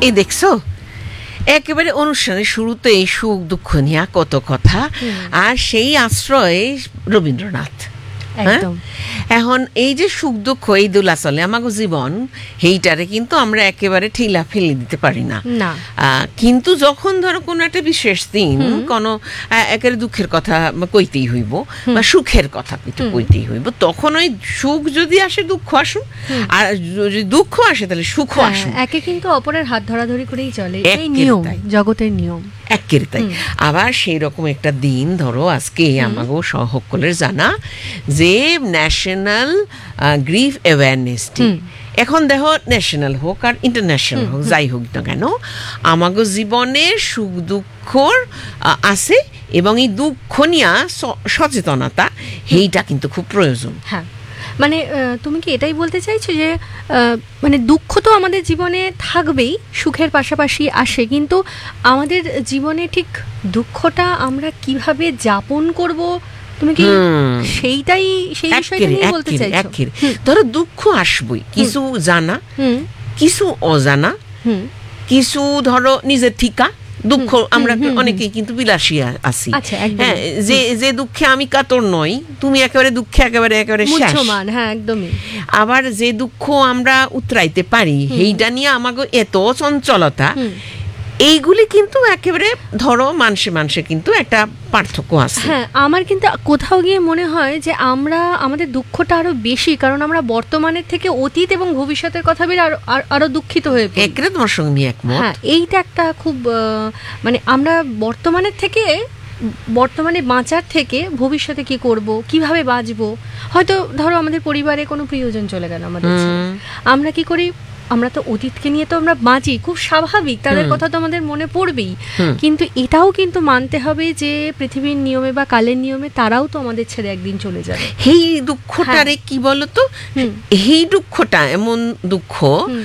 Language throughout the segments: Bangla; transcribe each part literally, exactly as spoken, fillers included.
এই দেখছো একেবারে অনুষ্ঠানের শুরুতে এই সুখ দুঃখ নিয়ে কত কথা, আর সেই আশ্রয়ে রবীন্দ্রনাথ। এখন এই যে সুখ দুঃখ এই দোলা চলে আমাকে জীবন, সেইটারে কিন্তু আমরা একেবারে ঠেলা ফেলে দিতে পারি না। কিন্তু যখন ধরো কোনো একটা বিশেষ দিন কোনো একেবারে দুঃখের কথা কইতেই হইব বা সুখের কথা কইতেই হইব, তখন ওই সুখ যদি আসে দুঃখ আসুন, আর যদি দুঃখ আসে তাহলে সুখ আসুন, একে কিন্তু অপরের হাত ধরাধরি করেই চলে, এই নিয়ম, জগতের নিয়ম একেবারে তাই। আবার সেই রকম একটা দিন ধরো আজকে আমাকেও সকলের জানা যে ন্যাশনাল গ্রিফ অ্যাওয়ারনেস ডে। এখন দেখো ন্যাশনাল হোক আর ইন্টারন্যাশনাল হোক, যাই হোক না কেন, আমাকে জীবনে সুখ দুঃখর আছে এবং এই দুঃখ নিয়ে সচেতনতা এইটা কিন্তু খুব প্রয়োজন। হ্যাঁ, মানে তুমি কি এটাই বলতে চাইছো যে মানে দুঃখ তো আমাদের জীবনে থাকবেই, সুখের পাশাপাশি আসে, কিন্তু আমাদের জীবনে ঠিক দুঃখটা আমরা কিভাবে যাপন করব, তুমি কি সেইটাই সেই বিষয়টা নিয়ে বলতে চাইছো? ধরো দুঃখ আসবই, কিছু জানা, কিছু অজানা, কিছু ধরো নিজের ঠিকা দুঃখ। আমরা অনেকেই কিন্তু বিলাসী আছি, হ্যাঁ, যে যে দুঃখে আমি কাতর নই, তুমি একেবারে দুঃখে একেবারে একেবারে শেষ। হ্যাঁ, একদমই। আবার যে দুঃখ আমরা উতরাইতে পারি, সেইটা নিয়ে আমাকে এত চঞ্চলতা, এইগুলি কিন্তু একেবারে ধরো মানুষে মানুষে কিন্তু একটা পার্থক্য আছে। হ্যাঁ, আমার কিন্তু কোথাও গিয়ে মনে হয় যে আমরা আমাদের দুঃখটা আরো বেশি, কারণ আমরা বর্তমানের থেকে অতীত এবং ভবিষ্যতের কথা ভেবে আরো আরো দুঃখিত হয়ে পড়ি। একদম তোমার সঙ্গে একমত। হ্যাঁ, এইটা একটা খুব মানে আমরা বর্তমানের থেকে বর্তমানে বাঁচার থেকে ভবিষ্যতে কি করব, কিভাবে বাঁচবো, হয়তো ধরো আমাদের পরিবারে কোনো প্রিয়জন চলে গেল আমাদের, আমরা কি করি, আমরা তো অতীতকে নিয়ে তো আমরা বাঁচি, খুব স্বাভাবিক, তাদের কথা তো আমাদের মনে পড়বেই, কিন্তু এটাও কিন্তু মানতে হবে যে পৃথিবীর নিয়মে বা কালের নিয়মে তারাও তো আমাদের ছেড়ে একদিন চলে যাবে। এই দুঃখটারে কি বলতো, এই দুঃখটা এমন দুঃখ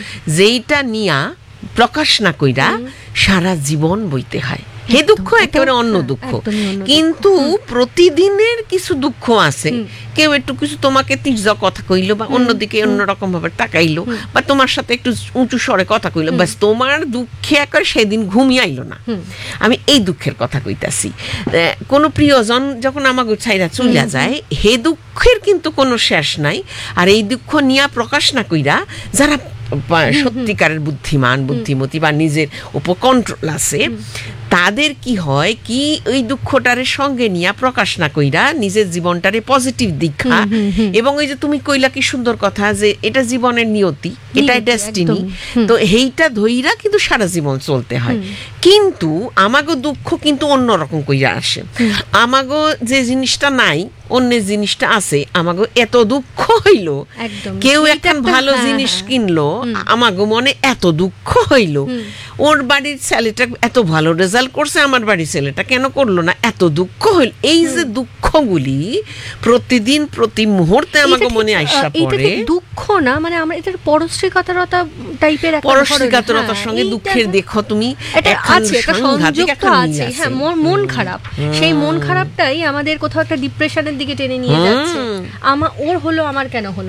যেইটা নিয়া প্রকাশ না কইরা সারা জীবন বইতে হয়। হে দুঃখ একেবারে অন্য দুঃখ, কিন্তু প্রতিদিনের কিছু দুঃখ আছে, কেউ একটু কিছু তোমাকে তির্যক কথা কইলো বা অন্যদিকে অন্যরকম ভাবে তাকাইলো বা তোমার সাথে একটু উঁচু স্বরে কথা কইলো, বাস তোমার দুঃখে একবার সেদিন ঘুমিয়ে আইলো না। আমি এই দুঃখের কথা কইতাছি, কোনো প্রিয়জন যখন আমাকে ছাইরা চলে যায়, হে দুঃখের কিন্তু কোনো শেষ নাই। আর এই দুঃখ নিয়ে প্রকাশ না কইরা যারা সত্যিকারের বুদ্ধিমান বুদ্ধিমতী বা নিজের উপর কন্ট্রোল আছে, তাদের কি হয় কি, ওই দুঃখটারে সঙ্গে নিয়ে প্রকাশ না কইরা নিজের জীবনটারে পজিটিভ দীক্ষা, এবং ওই যে তুমি কইলা কি সুন্দর কথা যে এটা জীবনের নিয়তি, এটাই ডেস্টিনি, তো এইটা ধইরা কিন্তু সারা জীবন চলতে হয়। কিন্তু আমাগো দুঃখ কিন্তু অন্যরকম কইরা আসে, আমাগো যে জিনিসটা নাই অন্যের জিনিসটা আছে, আমাগো এত দুঃখ হইল, কেউ একটা ভালো জিনিস কিনলো, আমাগো মনে এত দুঃখ হইল, ওর বাড়ির ছেলেটা এত ভালো রেজাল্ট করছে, আমার বাড়ির ছেলেটা কেন করলো না, এত দুঃখ হইল। এই যে দুঃখগুলি প্রতিদিন প্রতি মুহূর্তে আমাকে মনে আইসা পড়ে, দুঃখ না মানে আমরা এটার পরশ্রীকাতরতা টাইপের, পরশ্রীকাতরতার সঙ্গে দুঃখের দেখো তুমি সংযুক্ত আছে। হ্যাঁ, মন খারাপ, সেই মন খারাপটাই আমাদের কোথাও একটা ডিপ্রেশনের দিকে টেনে নিয়ে যাচ্ছে। আমার ওর হলো, আমার কেন হলো